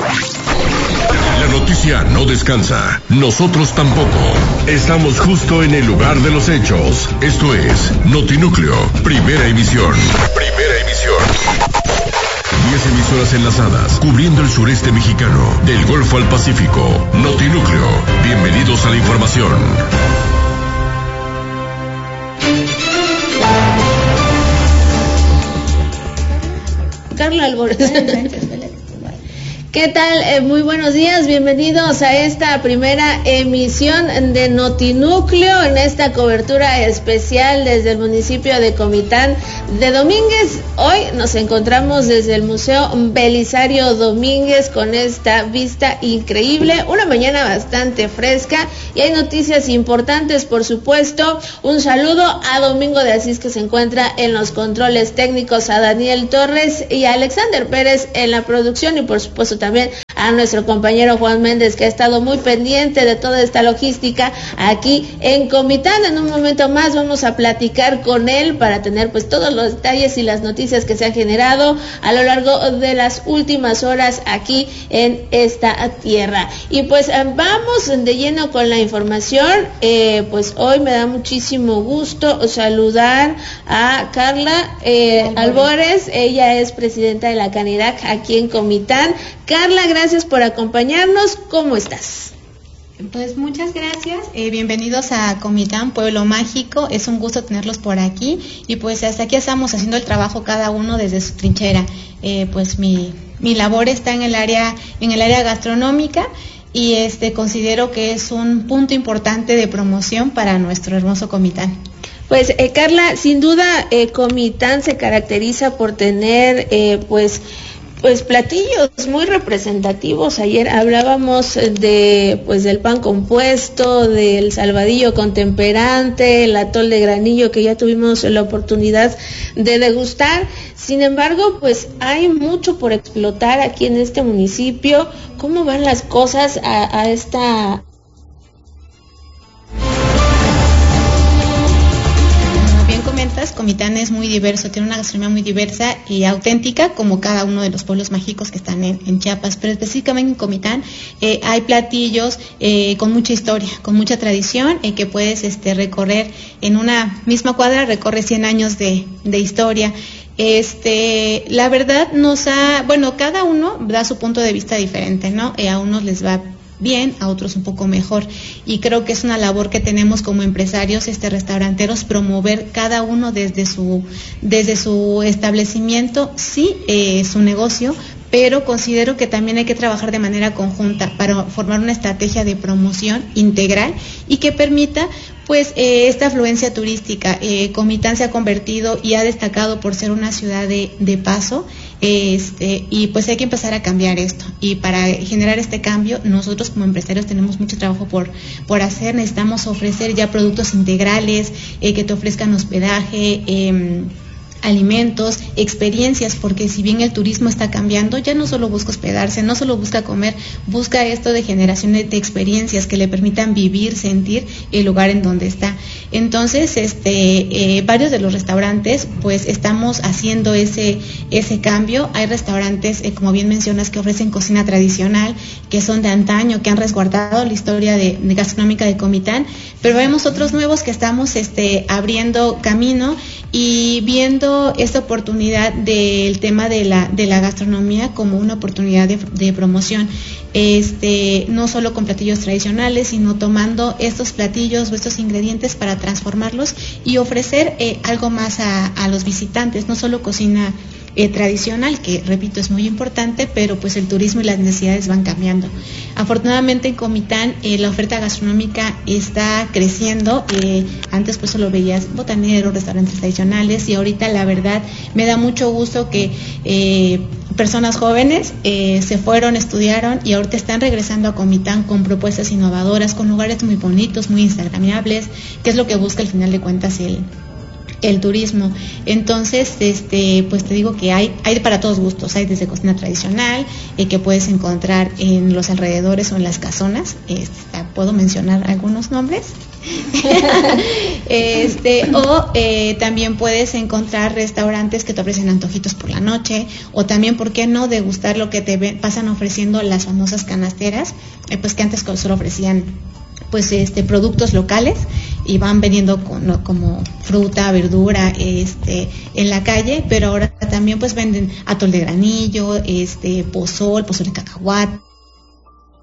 La noticia no descansa, nosotros tampoco. Estamos justo en el lugar de los hechos. Esto es Notinúcleo, primera emisión. Primera emisión. 10 emisoras enlazadas, cubriendo el sureste mexicano, del Golfo al Pacífico. Notinúcleo, bienvenidos a la información. Carla Albores. ¿Qué tal? Muy buenos días, bienvenidos a esta primera emisión de Notinúcleo en esta cobertura especial desde el municipio de Comitán de Domínguez. Hoy nos encontramos desde el Museo Belisario Domínguez con esta vista increíble, una mañana bastante fresca y hay noticias importantes, por supuesto. Un saludo a Domingo de Asís, que se encuentra en los controles técnicos, a Daniel Torres y a Alexander Pérez en la producción y por supuesto también a nuestro compañero Juan Méndez, que ha estado muy pendiente de toda esta logística aquí en Comitán. En un momento más vamos a platicar con él para tener pues todos los detalles y las noticias que se han generado a lo largo de las últimas horas aquí en esta tierra. Y pues vamos de lleno con la información. Pues hoy me da muchísimo gusto saludar a Carla Albores. Ella es presidenta de la Canirac aquí en Comitán. Carla, gracias por acompañarnos. ¿Cómo estás? Pues muchas gracias, bienvenidos a Comitán, Pueblo Mágico, es un gusto tenerlos por aquí y pues hasta aquí estamos haciendo el trabajo cada uno desde su trinchera. Pues mi labor está en el área gastronómica y considero que es un punto importante de promoción para nuestro hermoso Comitán. Pues Carla, sin duda Comitán se caracteriza por tener pues platillos muy representativos. Ayer hablábamos del pan compuesto, del salvadillo con temperante, el atol de granillo que ya tuvimos la oportunidad de degustar. Sin embargo, pues hay mucho por explotar aquí en este municipio. ¿Cómo van las cosas a esta? Comitán es muy diverso, tiene una gastronomía muy diversa y auténtica, como cada uno de los pueblos mágicos que están en Chiapas, pero específicamente en Comitán hay platillos con mucha historia, con mucha tradición, que puedes recorrer en una misma cuadra, recorre 100 años de historia. La verdad cada uno da su punto de vista diferente, ¿no? A unos les va bien, a otros un poco mejor, y creo que es una labor que tenemos como empresarios restauranteros, promover cada uno desde su establecimiento, sí, su negocio, pero considero que también hay que trabajar de manera conjunta para formar una estrategia de promoción integral y que permita pues esta afluencia turística. Comitán se ha convertido y ha destacado por ser una ciudad de paso, y pues hay que empezar a cambiar esto, y para generar este cambio nosotros como empresarios tenemos mucho trabajo por hacer. Necesitamos ofrecer ya productos integrales, que te ofrezcan hospedaje, alimentos, experiencias, porque si bien el turismo está cambiando, ya no solo busca hospedarse, no solo busca comer, busca esto de generación de experiencias que le permitan vivir, sentir el lugar en donde está. Entonces, varios de los restaurantes, pues estamos haciendo ese cambio. Hay restaurantes, como bien mencionas, que ofrecen cocina tradicional, que son de antaño, que han resguardado la historia de gastronómica de Comitán, pero vemos otros nuevos que estamos abriendo camino y viendo esta oportunidad del tema de la gastronomía como una oportunidad de promoción, no solo con platillos tradicionales, sino tomando estos platillos o estos ingredientes para transformarlos y ofrecer algo más a los visitantes, no solo cocina tradicional, que repito es muy importante, pero pues el turismo y las necesidades van cambiando. Afortunadamente en Comitán la oferta gastronómica está creciendo. Antes pues solo veías botaneros, restaurantes tradicionales, y ahorita la verdad me da mucho gusto que personas jóvenes se fueron, estudiaron y ahorita están regresando a Comitán con propuestas innovadoras, con lugares muy bonitos, muy instagramables, que es lo que busca al final de cuentas el turismo. Entonces, pues te digo que hay para todos gustos. Hay desde cocina tradicional, que puedes encontrar en los alrededores o en las casonas. ¿Puedo mencionar algunos nombres? También puedes encontrar restaurantes que te ofrecen antojitos por la noche, o también, ¿por qué no?, degustar lo que te pasan ofreciendo las famosas canasteras, pues que antes solo ofrecían pues productos locales y van vendiendo como fruta, verdura en la calle, pero ahora también pues venden atol de granillo, pozol de cacahuate,